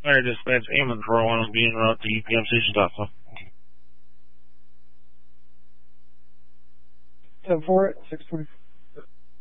Fire dispatch, Amon 401 will be en route to EPM Station Dockville. 10-4, 624.